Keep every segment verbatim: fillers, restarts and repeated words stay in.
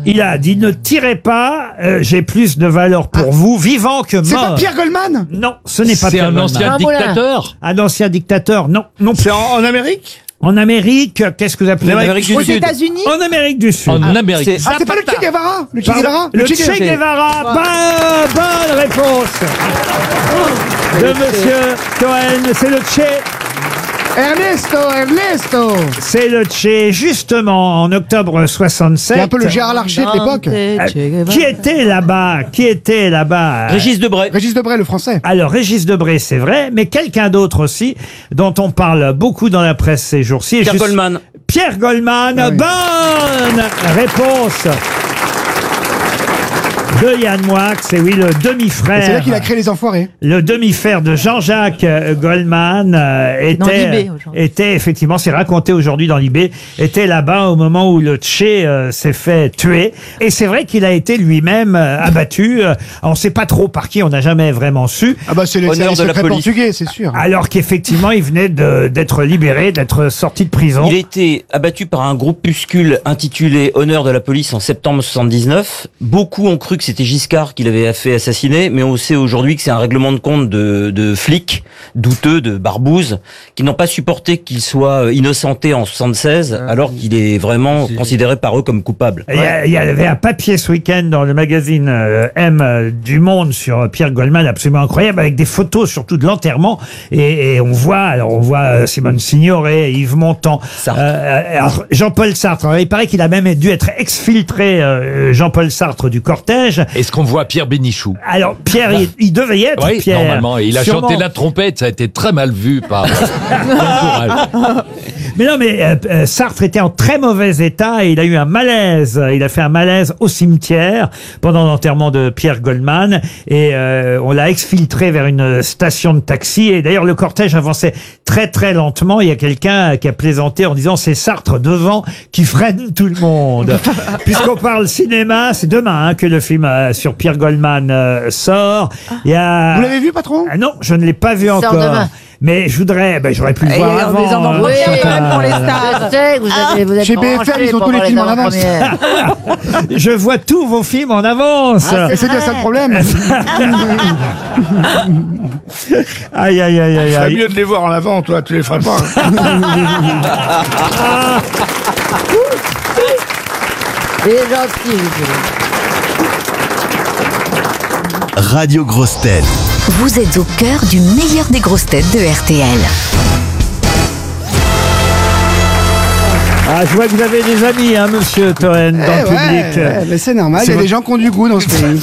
Il a dit, ne tirez pas, euh, j'ai plus de valeur pour vous, vivant que mort. C'est pas Pierre Goldman? Non, ce n'est pas C'est Pierre un Goldman. ancien dictateur. Un ancien dictateur, non. non C'est en, en Amérique? En Amérique, qu'est-ce que vous appelez En Amérique du Aux Sud. États-Unis? En Amérique du Sud. En Amérique. Ah, c'est pas le Che Guevara? Le Che Pardon, Guevara? Le Che Guevara. Bonne, bonne réponse de Monsieur Cohen. C'est le Che. Ernesto, Ernesto! C'est le Che, justement, en octobre soixante-sept. C'est un peu le Gérard Larcher de l'époque. Euh, qui était là-bas? Qui était là-bas? Régis Debray. Régis Debray, le français. Alors, Régis Debray, c'est vrai, mais quelqu'un d'autre aussi, dont on parle beaucoup dans la presse ces jours-ci. Pierre Juste- Goldman. Pierre Goldman, Ah oui. bonne réponse de Yann Moix, c'est oui, le demi-frère. C'est là qu'il a créé les Enfoirés. Le demi-frère de Jean-Jacques euh, Goldman euh, Dans était, Libé, aujourd'hui. était effectivement, c'est raconté aujourd'hui dans Libé, était là-bas au moment où le Che euh, s'est fait tuer. Et c'est vrai qu'il a été lui-même euh, abattu. Euh, on ne sait pas trop par qui, on n'a jamais vraiment su. Ah bah c'est les Honneur services de la secrets police. portugais, c'est sûr. Alors qu'effectivement, il venait de- d'être libéré, d'être sorti de prison. Il a été abattu par un groupuscule intitulé Honneur de la police en septembre soixante-dix-neuf. Beaucoup ont cru que c'était Giscard qui l'avait fait assassiner, mais on sait aujourd'hui que c'est un règlement de compte de, de flics douteux, de barbouzes, qui n'ont pas supporté qu'il soit innocenté en soixante-seize, alors qu'il est vraiment considéré par eux comme coupable. Il y, a- il y avait un papier ce week-end dans le magazine euh, M euh, du Monde sur Pierre Goldman, absolument incroyable, avec des photos surtout de l'enterrement. Et, et on voit, alors on voit euh, Simone Signoret, Yves Montand, Sartre. euh, alors, Jean-Paul Sartre. Alors, il paraît qu'il a même dû être exfiltré, euh, Jean-Paul Sartre, du cortège. Est-ce qu'on voit Pierre Bénichou? Alors Pierre, il, il devait y être. Oui, Pierre. normalement. Il a Sûrement. chanté la trompette, ça a été très mal vu par l'entourage. Mais non, mais euh, euh, Sartre était en très mauvais état et il a eu un malaise. Il a fait un malaise au cimetière pendant l'enterrement de Pierre Goldman et euh, on l'a exfiltré vers une station de taxi. Et d'ailleurs, le cortège avançait très très lentement. Il y a quelqu'un qui a plaisanté en disant c'est Sartre devant qui freine tout le monde. Puisqu'on parle cinéma, c'est demain hein, que le film euh, sur Pierre Goldman euh, sort. Il y a... Vous l'avez vu, patron? Ah non, je ne l'ai pas vu sort encore. demain. Mais je voudrais, ben, j'aurais pu le Et voir on avant. les en hein. oui, Chantal. pour les stars. Je sais que vous, avez, vous êtes Chez B F M, branchés ils ont pour tous les voir films en avance. avant-premières. Je vois tous vos films en avance. Ah, Et c'est bien ça le problème. Aïe, aïe, aïe, aïe, C'est aïe. mieux de les voir en avant, toi, tu les ferais pas. Il est gentil, monsieur. Radio Grosses Têtes. Vous êtes au cœur du meilleur des grosses têtes de R T L. Ah, je vois que vous avez des amis, hein, monsieur Toen, dans Eh le ouais, public. ouais, mais c'est normal, il y C'est a des votre- gens qui ont du goût dans ce pays.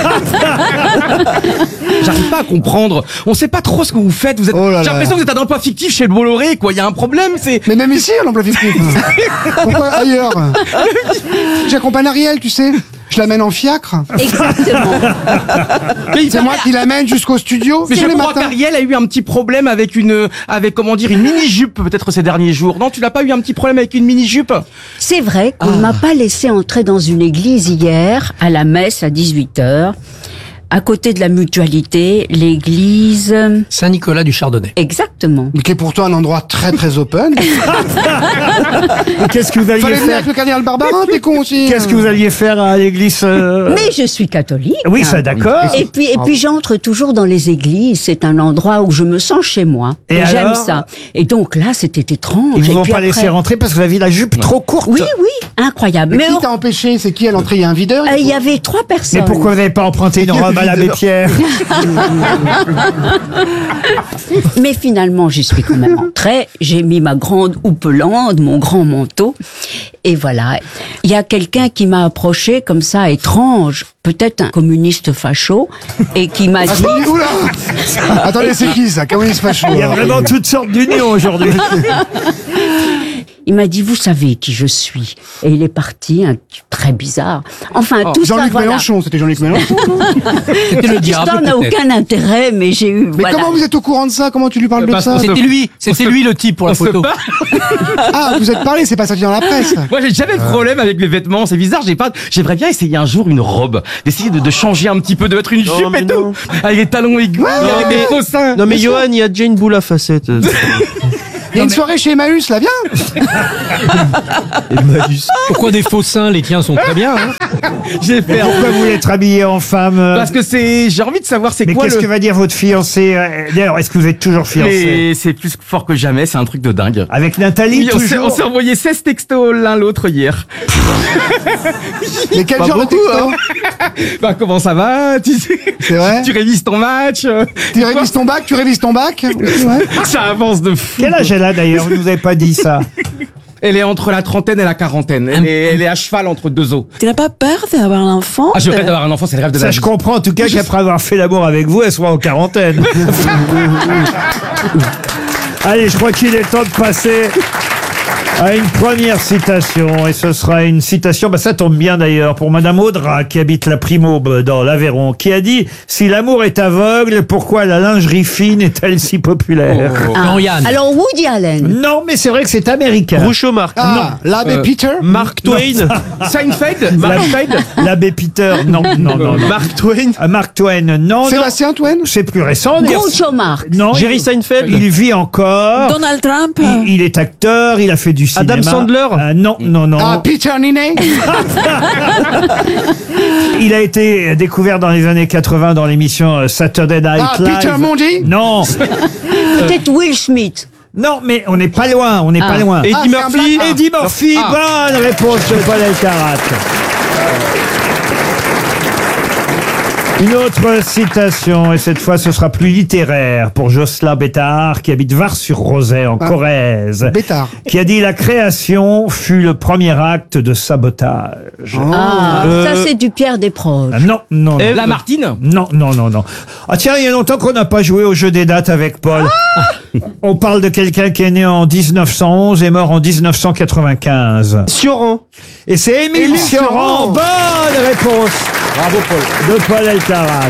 J'arrive pas à comprendre. On sait pas trop ce que vous faites. Vous êtes. Oh là là. J'ai l'impression que vous êtes un emploi fictif chez le Bolloré, quoi. Il y a un problème, c'est. Mais même ici, on l'emploi fictif. Pourquoi ailleurs? J'accompagne Ariel, tu sais. Je l'amène en fiacre. Exactement. Mais il C'est moi qui l'amène jusqu'au studio. Mais tous je les crois matins. qu'Ariel a eu un petit problème avec une, avec comment dire, une mini-jupe peut-être ces derniers jours. Non, tu n'as pas eu un petit problème avec une mini-jupe? C'est vrai qu'on ne m'a pas laissé entrer dans une église hier, à la messe à dix-huit heures. À côté de la mutualité, l'église... Saint-Nicolas du Chardonnay. Exactement. Mais qui est pourtant un endroit très très open. Et Qu'est-ce que vous alliez Fallait venir faire avec le cardinal Barbarin, t'es con aussi. Qu'est-ce que vous alliez faire à l'église euh, Mais je suis catholique. Oui, ça, d'accord. Et puis, et puis j'entre toujours dans les églises. C'est un endroit où je me sens chez moi. Et Et j'aime alors ça. Et donc là, c'était étrange. Ils vous Et ont puis pas après- laissé rentrer parce que vous aviez la jupe trop courte. Oui, oui, incroyable. Mais Mais qui t'a empêché? C'est qui à l'entrée? Il y a un videur? euh, il y avait trois personnes. Mais pourquoi vous n'avez pas emprunté une robe à l'abbé Pierre? Mais finalement, j'y suis quand même entrée. J'ai mis ma grande houppelande, mon grand manteau. Et voilà. Il y a quelqu'un qui m'a approché comme ça, étrange, peut-être un communiste facho, et qui m'a dit... Attendez, oula. Attendez, c'est qui ça? Communiste facho. Il y a vraiment toutes sortes d'unions aujourd'hui. Il m'a dit, vous savez qui je suis. Et il est parti, un type très bizarre. Enfin, Oh, tout ça, Jean-Luc voilà. Mélenchon, c'était Jean-Luc Mélenchon. C'était le Cette histoire diable. n'a peut-être. aucun intérêt, mais j'ai eu... Mais voilà. comment vous êtes au courant de ça? Comment tu lui parles de Parce ça? que C'était lui, c'était lui le type pour la on se photo. bat. Ah, vous êtes parlé, c'est pas sorti dans la presse. Moi, j'ai jamais de problème avec les vêtements. C'est bizarre. J'ai pas. J'aimerais bien essayer un jour une robe, d'essayer de, de changer un petit peu, de mettre une jupe et tout, avec les talons aigus, avec des faux seins. Non mais Johan, il y a déjà une boule à facettes. Il y a une soirée chez Emmaüs, là, viens. Pourquoi des faux seins? Les tiens sont très bien. Hein. J'ai fait. Pourquoi vous voulez être habillé en femme euh Parce que c'est. J'ai envie de savoir c'est Mais quoi qu'est-ce le. que va dire votre fiancé euh, D'ailleurs, est-ce que vous êtes toujours fiancé? Mais c'est plus fort que jamais, c'est un truc de dingue. Avec Nathalie, Oui, on s'est, toujours on s'est envoyé seize textos l'un l'autre hier. Mais quel Pas genre beaucoup, de texto hein. Bah comment ça va? Tu sais, C'est vrai tu révises ton match. euh, Tu révises ton bac, tu révises ton bac. Ouais. Ça avance de fou. Quel âge elle a d'ailleurs? Vous nous avez pas dit ça. Elle est entre la trentaine et la quarantaine. Elle est, elle est à cheval entre deux os. Tu n'as pas peur d'avoir un enfant? Ah, je rêve d'avoir un enfant, c'est le rêve de Ça, ma je vie. comprends en tout cas qu'après avoir fait l'amour avec vous, elle soit en quarantaine. Allez, je crois qu'il est temps de passer à une première citation, et ce sera une citation, bah ça tombe bien d'ailleurs, pour Madame Audra, qui habite la Primaube dans l'Aveyron, qui a dit « Si l'amour est aveugle, pourquoi la lingerie fine est-elle si populaire Oh. Ah. Jean-Yann. Alors Woody Allen. Non, mais c'est vrai que c'est américain. Groucho Marx. Ah, l'abbé Euh, Peter. Mark Twain. Seinfeld? Mark Twain? L'abbé Peter, non, non, non. non. Mark Twain. Euh, Mark Twain, non, non. Sébastien Twain. C'est plus récent. d'ailleurs. Groucho Marx. Non, Jerry il- Seinfeld. Il vit encore. Donald Trump. Il, il est acteur, il a fait du cinéma. Adam Sandler. Euh, Non, non, non. Ah, Peter Ninet. Il a été découvert dans les années quatre-vingts dans l'émission euh, Saturday Night Ah, Live. Peter Mondi. Non, Peut-être Will Smith. non, mais on n'est pas loin, on n'est Ah. pas loin. Eddie Ah, c'est un Murphy. black- Eddie Murphy, Ah. bonne réponse de Paul Elkarat. Une autre citation, et cette fois ce sera plus littéraire, pour Jocelyn Bétard, qui habite Var-sur-Rosay en Ah. Corrèze, Bétard. qui a dit « La création fut le premier acte de sabotage Ah, Euh, ça c'est du Pierre Desproges. Ah, Non, non, non. Ève. La Martine? Non, non, non, non. Ah tiens, il y a longtemps qu'on n'a pas joué au jeu des dates avec Paul. On parle de quelqu'un qui est né en dix-neuf cent onze et mort en dix-neuf cent quatre-vingt-quinze. Sioran. Et c'est Émile Émile Sioran. Sioran. Bonne réponse Bravo Paul. de Paul Elkarat.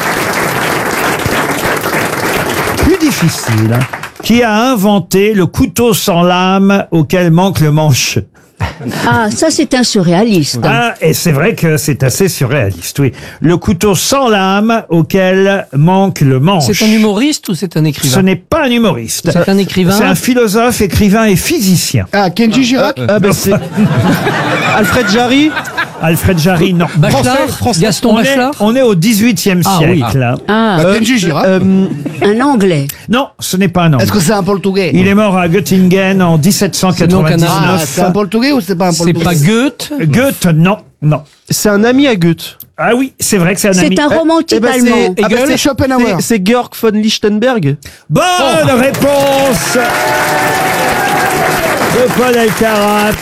Plus difficile. Hein. Qui a inventé le couteau sans lame auquel manque le manche? Ah, ça c'est un surréaliste. Ah, et c'est vrai que c'est assez surréaliste, oui. Le couteau sans lame auquel manque le manche. C'est un humoriste ou c'est un Ce écrivain? n'est pas un humoriste. C'est un écrivain. C'est un philosophe, écrivain et physicien. Ah, Kenji Girac. Ah ben c'est Alfred Jarry. Alfred Jarry, non. Bachelard. Gaston On est, Bachelard. on est au dix-huitième Ah, oui. siècle. hein. Ah, Bah, Kenji Girac. un Anglais. Non, ce n'est pas un Anglais. Est-ce que c'est un portugais? Il est mort à Göttingen en dix-sept cent Ah, quatre-vingt-dix-neuf. c'est un portugais ou c'est pas un C'est portugais? pas Goethe. Goethe, non, non. C'est un ami à Goethe. Ah oui, c'est vrai que c'est un ami. C'est un romantique Eh ben, allemand. c'est Ah bah, c'est Schopenhauer. C'est- C'est Georg von Lichtenberg. Bonne réponse de Paul Elkarat.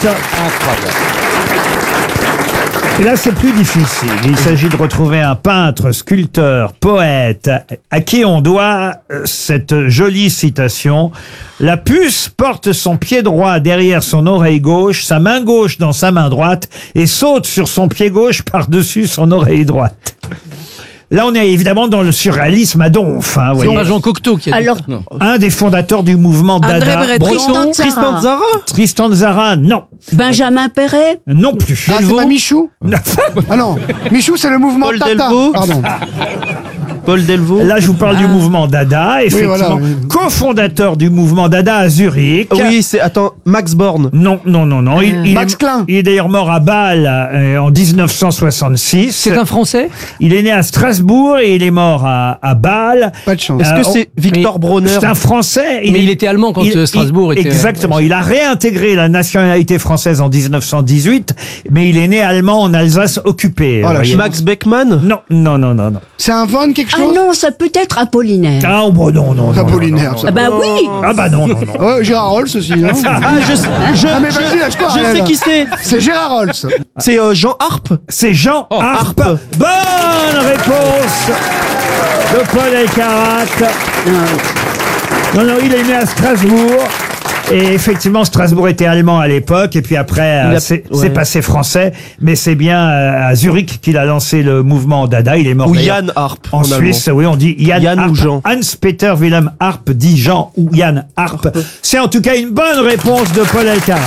Et là, c'est plus difficile. Il s'agit de retrouver un peintre, sculpteur, poète, à qui on doit euh, cette jolie citation. La puce porte son pied droit derrière son oreille gauche, sa main gauche dans sa main droite, et saute sur son pied gauche par-dessus son oreille droite. Là, on est évidemment dans le surréalisme à donf. Hein, vous C'est voyez. pas Jean Cocteau qui a dit. Alors, Un des fondateurs du mouvement André Dada. Breton. Tristan Tzara. Tristan Tzara. Tristan Tzara, non. Benjamin Perret. Non plus. Ah, c'est pas Michou? Ah non, Michou, c'est le mouvement Paul Tata. Delvaux. Pardon. Paul Delvaux. Là, je vous parle du mouvement Dada, effectivement. voilà, oui. Co-fondateur du mouvement Dada à Zurich. Oui, c'est attends Max Born. Non, non, non, non. Il, il Max est, Klein. il est d'ailleurs mort à Bâle euh, en dix-neuf cent soixante-six. C'est un Français. Il est né à Strasbourg et il est mort à, à Bâle. Pas de chance. Est-ce Euh, que c'est Victor on- Bronner? C'est un Français. Mais il était allemand quand, euh, Strasbourg était- Exactement. Il a réintégré la nationalité française en dix-neuf cent dix-huit, mais il est né allemand en Alsace occupée. Oh la vous voyez. Max Beckmann. Non, non, non, non, non. C'est un Von quelque Ah chose? non, ça peut être Apollinaire. Ah, oh, bon, non, non, non. Apollinaire, non, non, ça. Ah bah oui. non. Ah bah non, non, non. Ouais, Gérard Rolls aussi, non? Ah, je, je, Ah, mais vas-y, lâche-toi, je Ariel. sais qui c'est. C'est Gérard Rolls. C'est euh, Jean Harpe. C'est Jean Harpe. Harpe. Bonne réponse de Paul Elkarat. Non, non, il est né à Strasbourg. Et effectivement, Strasbourg était allemand à l'époque, et puis après, Il euh, a- c'est ouais. c'est passé français. Mais c'est bien euh, à Zurich qu'il a lancé le mouvement Dada. Il est mort Ou d'ailleurs Yann Harpe. en Suisse. Oui, on dit Yann, Yann Harpe. ou Jean. Hans-Peter Wilhelm Harpe dit Jean ou Yann Harpe. C'est en tout cas une bonne réponse de Paul Elkarat.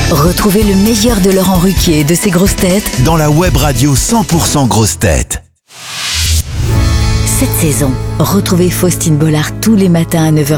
Retrouvez le meilleur de Laurent Ruquier et de ses grosses têtes Dans la web radio cent pour cent grosses têtes. cette saison. Retrouvez Faustine Bollard tous les matins à neuf heures.